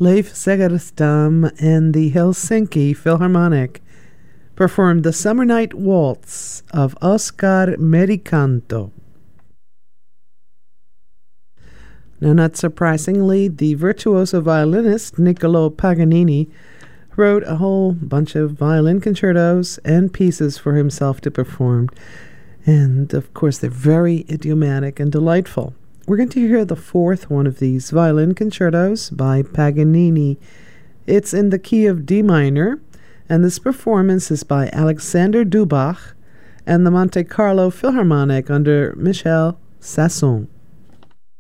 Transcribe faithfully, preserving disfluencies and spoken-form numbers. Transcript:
Leif Segerstam and the Helsinki Philharmonic performed the Summer Night Waltz of Oscar Mericanto. Now, not surprisingly, the virtuoso violinist Niccolò Paganini wrote a whole bunch of violin concertos and pieces for himself to perform. And, of course, they're very idiomatic and delightful. We're going to hear the fourth one of these violin concertos by Paganini. It's in the key of D minor, and this performance is by Alexander Dubach and the Monte Carlo Philharmonic under Michel Sasson.